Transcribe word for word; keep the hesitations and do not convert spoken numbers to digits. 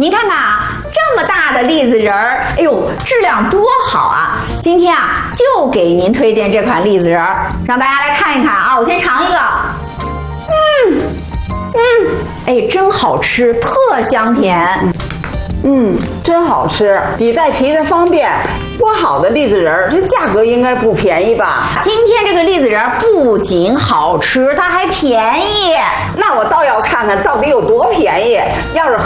您看看啊，这么大的栗子仁儿，哎呦，质量多好啊！今天啊，就给您推荐这款栗子仁儿，让大家来看一看啊。我先尝一个，嗯嗯，哎，真好吃，特香甜。 嗯，真好吃，比带皮的方便。剥好的栗子仁儿，这价格应该不便宜吧？ 今天这个栗子仁儿不仅好吃，它还便宜。 那我倒要看看到底有多便宜。要是